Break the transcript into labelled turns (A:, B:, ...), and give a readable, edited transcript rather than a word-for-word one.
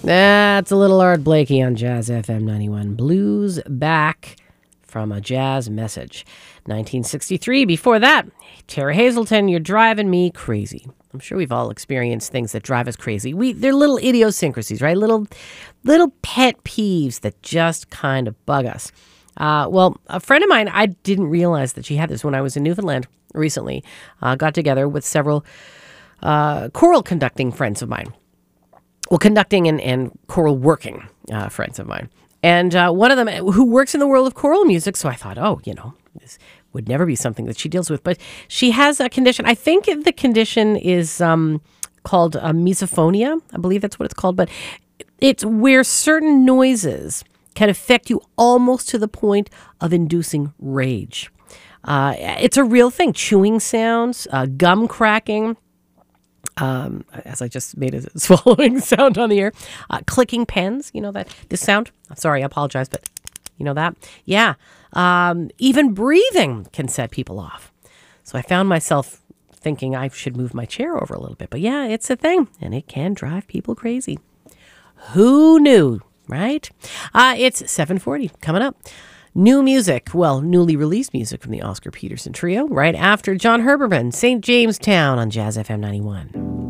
A: That's a little Art Blakey on Jazz FM 91. Blues Back from a Jazz Message. 1963. Before that, Tara Hazelton, You're Driving Me Crazy. I'm sure we've all experienced things that drive us crazy. They're little idiosyncrasies, right? Little pet peeves that just kind of bug us. Well, a friend of mine, I didn't realize that she had this when I was in Newfoundland recently. Got together with several choral conducting friends of mine. Well, conducting and choral working friends of mine. And one of them who works in the world of choral music, so I thought, this would never be something that she deals with. But she has a condition. I think the condition is called misophonia. I believe that's what it's called. But it's where certain noises can affect you almost to the point of inducing rage. It's a real thing. Chewing sounds, gum cracking, as I just made a swallowing sound on the air, clicking pens, this sound. Sorry, I apologize, but you know that? Yeah. Even breathing can set people off. So I found myself thinking I should move my chair over a little bit. But yeah, it's a thing, and it can drive people crazy. Who knew, right? It's 7:40 coming up. New music, newly released music from the Oscar Peterson Trio, right after John Herbermann, St. Jamestown on Jazz FM 91.